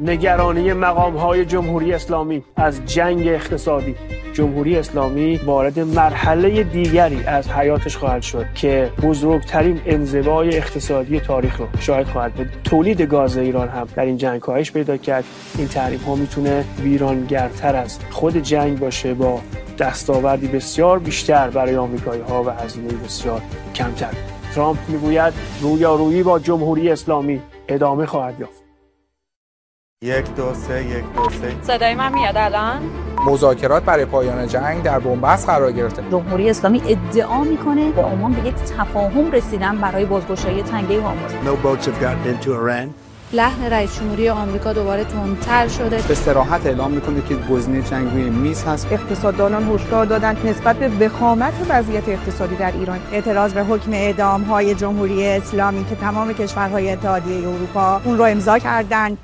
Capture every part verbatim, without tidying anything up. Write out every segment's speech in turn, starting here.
نگرانی مقام‌های جمهوری اسلامی از جنگ اقتصادی. جمهوری اسلامی وارد مرحله دیگری از حیاتش خواهد شد که بزرگترین انزوای اقتصادی تاریخ رو شاهد خواهد بود. تولید گاز ایران هم در این جنگ کاهش پیدا کرد. این تحریم‌ها میتونه ویرانگرتر از خود جنگ باشه، با دستاوردی بسیار بیشتر برای آمریکایی‌ها و هزینه بسیار کمتر. ترامپ میگوید رویارویی با جمهوری اسلامی ادامه خواهد یافت. یک دو سه یک دو سه. صدای من میاد الان؟ مذاکرات برای پایان جنگ در بنبست قرار گرفته. جمهوری اسلامی ادعا میکنه با عمان به یک تفاهم رسیدن برای بازگشایی تنگه هرمز. No boats have gotten into Iran. لحن رئیس جمهوری آمریکا دوباره تندتر شده. به صراحت اعلام میکنه که گزینه جنگ روی میز هست. اقتصاددانان هشدار دادند نسبت به وخامت وضعیت اقتصادی در ایران اعتراض به حکم اعدام‌های جمهوری اسلامی که تمام کشورهای اتحادیه اروپا اون رو امضا کردند.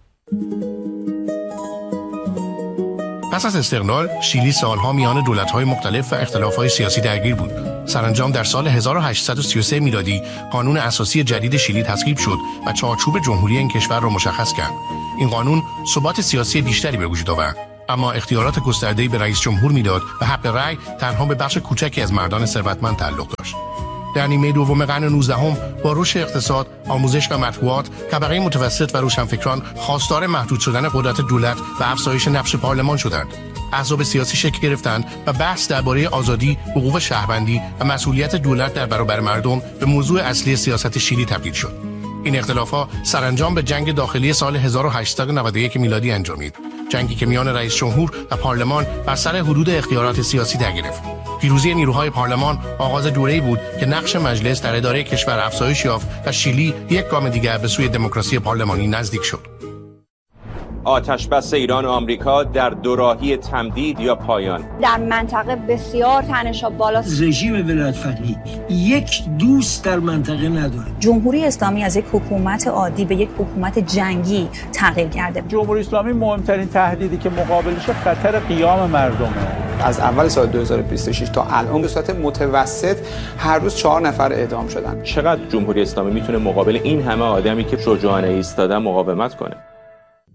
پس از استقلال، شیلی سالها میان دولت‌های مختلف و اختلاف‌های سیاسی درگیر بود. سرانجام در سال هزار و هشتصد و سی و سه میلادی قانون اساسی جدید شیلی تصویب شد و چارچوب جمهوری این کشور را مشخص کرد. این قانون ثبات سیاسی بیشتری به وجود آورد، اما اختیارات گسترده‌ای به رئیس جمهور میداد و حق رأی تنها به بخش کوچکی از مردان ثروتمند تعلق داشت. در نیمه دوم قرن نوزدهم با رشد اقتصاد، آموزش و مطبوعات، طبقه متوسط و روشنفکران خواستار محدود شدن قدرت دولت و افزایش نقش پارلمان شدند. احزاب سیاسی شکل گرفتند و بحث درباره آزادی، حقوق شهروندی و مسئولیت دولت در برابر مردم به موضوع اصلی سیاست شیلی تبدیل شد. این اختلافات سرانجام به جنگ داخلی سال هزار و هشتصد و نود و یک میلادی انجامید. جنگی که میان رئیس جمهور و پارلمان بر سر حدود اختیارات سیاسی در گرفت. پیروزی نیروهای پارلمان آغاز دوره‌ای بود که نقش مجلس در اداره کشور افزایش یافت و شیلی یک گام دیگر به سوی دموکراسی پارلمانی نزدیک شد. آتشبس ایران و آمریکا در دوراهی تمدید یا پایان. در منطقه بسیار تنش‌ها بالاست. رژیم ولایت‌فقیه یک دوست در منطقه نداره. جمهوری اسلامی از یک حکومت عادی به یک حکومت جنگی تغییر کرده. جمهوری اسلامی مهمترین تهدیدی که مقابلش خطر قیام مردمه. از اول سال دو هزار و بیست و شش تا الان به صورت متوسط هر روز چهار نفر اعدام شدن. چقدر جمهوری اسلامی میتونه مقابل این همه آدمی که شجاعانه ایستادن مقاومت کنه؟